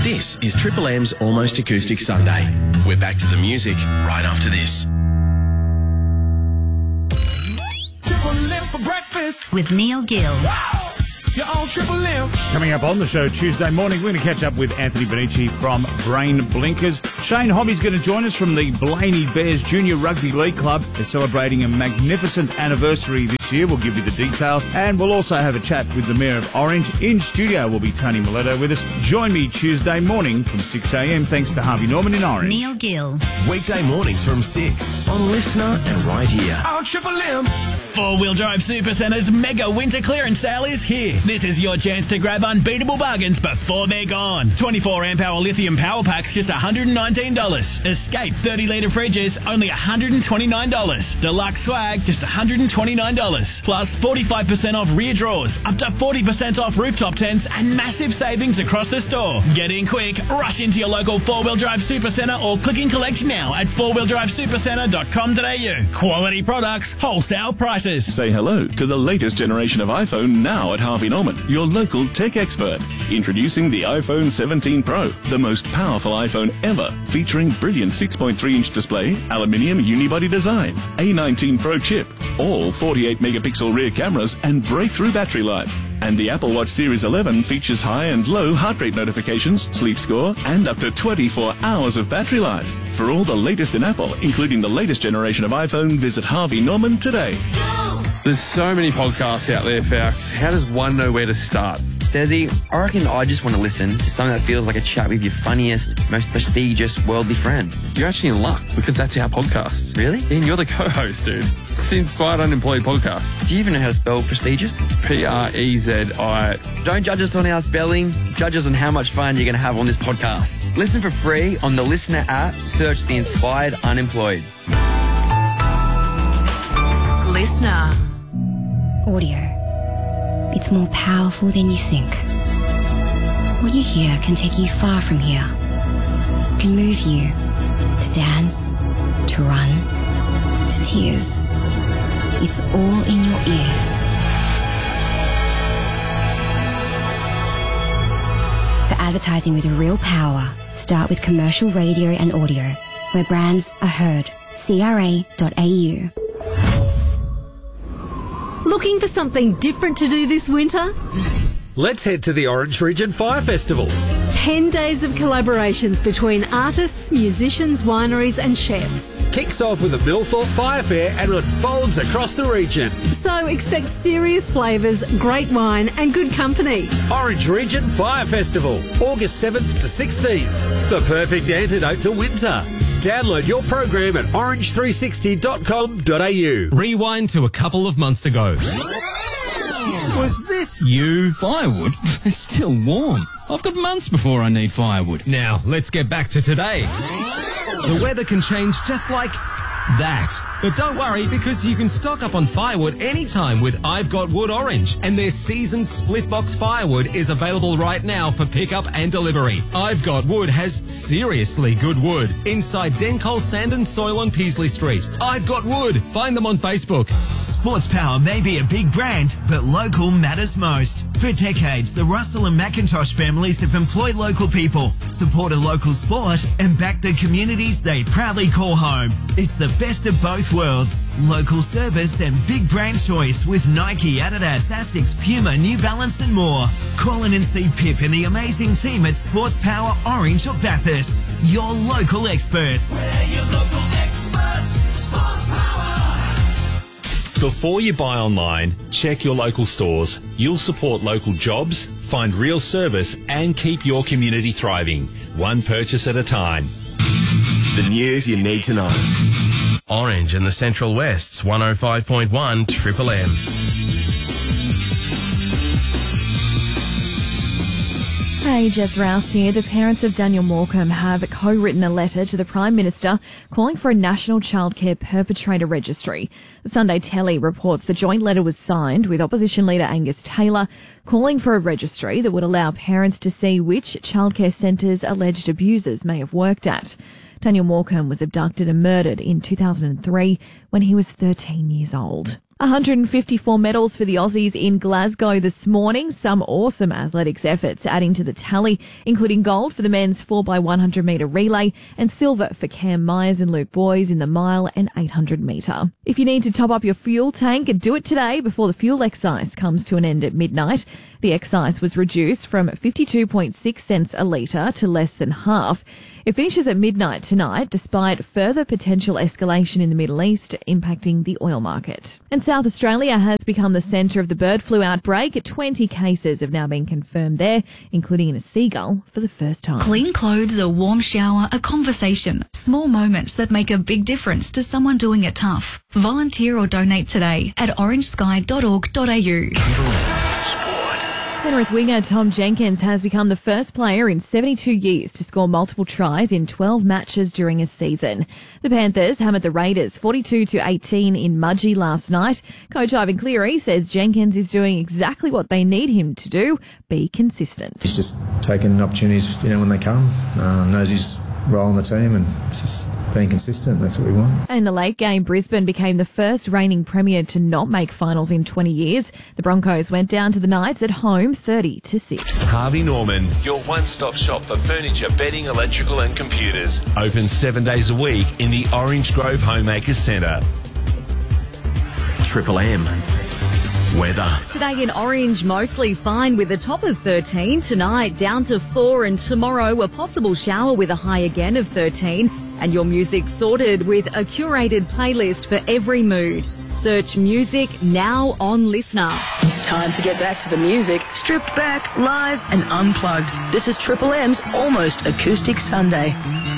This is Triple M's Almost Acoustic Sunday. We're back to the music right after this. Triple M for breakfast with Neil Gill. Wow. You're on Triple M. Coming up on the show Tuesday morning, we're going to catch up with Anthony Bonici from Brain Blinkers. Shane Hobby's going to join us from the Blaney Bears Junior Rugby League Club. They're celebrating a magnificent anniversary this year. We'll give you the details. And we'll also have a chat with the Mayor of Orange. In studio will be Tony Miletto with us. Join me Tuesday morning from 6 a.m. thanks to Harvey Norman in Orange. Neil Gill. Weekday mornings from 6 on Listener and right here. On Triple M. Four-Wheel Drive Supercenter's mega winter clearance sale is here. This is your chance to grab unbeatable bargains before they're gone. 24 amp hour lithium power packs just $119. Escape 30-litre fridges only $129. Deluxe swag just $129. Plus 45% off rear drawers, up to 40% off rooftop tents, and massive savings across the store. Get in quick, rush into your local Four-Wheel Drive Supercenter or click and collect now at fourwheeldrivesupercenter.com.au. Quality products, wholesale prices. Say hello to the latest generation of iPhone now at Harvey Norman, your local tech expert. Introducing the iPhone 17 Pro, the most powerful iPhone ever, featuring brilliant 6.3-inch display, aluminium unibody design, A19 Pro chip, all 48-megapixel rear cameras, and breakthrough battery life. And the Apple Watch Series 11 features high and low heart rate notifications, sleep score, and up to 24 hours of battery life. For all the latest in Apple, including the latest generation of iPhone, visit Harvey Norman today. There's so many podcasts out there, Fox. How does one know where to start? Stazzy, I reckon I just want to listen to something that feels like a chat with your funniest, most prestigious worldly friend. You're actually in luck, because that's our podcast. Really? And you're the co-host, dude. It's the Inspired Unemployed podcast. Do you even know how to spell prestigious? Prezi. Don't judge us on our spelling. Judge us on how much fun you're going to have on this podcast. Listen for free on the Listener app. Search the Inspired Unemployed. Listener. Audio. It's more powerful than you think. What you hear can take you far from here. It can move you to dance, to run, to tears. It's all in your ears. For advertising with real power, start with commercial radio and audio, where brands are heard. CRA.au. Looking for something different to do this winter? Let's head to the Orange Region Fire Festival. 10 days of collaborations between artists, musicians, wineries and chefs. Kicks off with a Millthorpe Fire Fair and unfolds across the region. So expect serious flavours, great wine and good company. Orange Region Fire Festival, August 7th to 16th. The perfect antidote to winter. Download your program at orange360.com.au. Rewind to a couple of months ago. Was this you? Firewood? It's still warm. I've got months before I need firewood. Now, let's get back to today. The weather can change just like that. But don't worry, because you can stock up on firewood anytime with I've Got Wood Orange, and their seasoned split box firewood is available right now for pickup and delivery. I've Got Wood has seriously good wood inside Dencol Sand and Soil on Peasley Street. I've Got Wood. Find them on Facebook. Sports Power may be a big brand, but local matters most. For decades, the Russell and McIntosh families have employed local people, supported local sport, and backed the communities they proudly call home. It's the best of both worlds. Local service and big brand choice with Nike, Adidas, Asics, Puma, New Balance and more. Call in and see Pip and the amazing team at Sports Power Orange or Bathurst. Your local experts. We're your local experts. Sports Power. Before you buy online, check your local stores. You'll support local jobs, find real service and keep your community thriving. One purchase at a time. The news you need to know. Orange and the Central West's 105.1 Triple M. Hey, Jez Rouse here. The parents of Daniel Morecambe have co-written a letter to the Prime Minister calling for a national childcare perpetrator registry. The Sunday Telly reports the joint letter was signed with opposition leader Angus Taylor, calling for a registry that would allow parents to see which childcare centres alleged abusers may have worked at. Daniel Morecambe was abducted and murdered in 2003 when he was 13 years old. 154 medals for the Aussies in Glasgow this morning. Some awesome athletics efforts adding to the tally, including gold for the men's 4x100 metre relay and silver for Cam Myers and Luke Boys in the mile and 800 metre. If you need to top up your fuel tank, do it today before the fuel excise comes to an end at midnight. The excise was reduced from 52.6 cents a litre to less than half. It finishes at midnight tonight, despite further potential escalation in the Middle East impacting the oil market. And South Australia has become the centre of the bird flu outbreak. 20 cases have now been confirmed there, including in a seagull for the first time. Clean clothes, a warm shower, a conversation. Small moments that make a big difference to someone doing it tough. Volunteer or donate today at orangesky.org.au. Penrith winger Tom Jenkins has become the first player in 72 years to score multiple tries in 12 matches during a season. The Panthers hammered the Raiders 42-18 in Mudgee last night. Coach Ivan Cleary says Jenkins is doing exactly what they need him to do, be consistent. He's just taking opportunities, when they come, knows his role in the team, and it's just being consistent. That's what we want. And in the late game, Brisbane became the first reigning premier to not make finals in 20 years. The Broncos went down to the Knights at home 30-6. Harvey Norman, your one-stop shop for furniture, bedding, electrical and computers. Open 7 days a week in the Orange Grove Homemakers Centre. Triple M. Weather. Today in Orange, mostly fine with a top of 13. Tonight, down to 4, and tomorrow, a possible shower with a high again of 13. And your music sorted with a curated playlist for every mood. Search music now on Listener. Time to get back to the music, stripped back, live and unplugged. This is Triple M's Almost Acoustic Sunday.